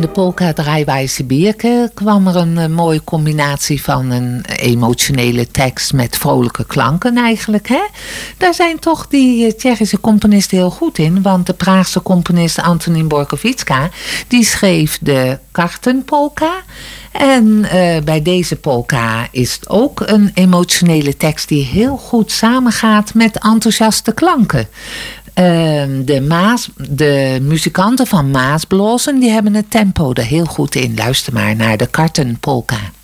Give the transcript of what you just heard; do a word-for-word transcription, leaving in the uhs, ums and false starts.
de polka Draaibare Sibirke kwam er een, een mooie combinatie van een emotionele tekst met vrolijke klanken eigenlijk. Hè? Daar zijn toch die Tsjechische componisten heel goed in. Want de Praagse componist Antonín Borkovická, die schreef de kartenpolka. En uh, bij deze polka is het ook een emotionele tekst die heel goed samengaat met enthousiaste klanken. Uh, de, Maas, de muzikanten van Maasblozen die hebben het tempo er heel goed in. Luister maar naar de kartenpolka.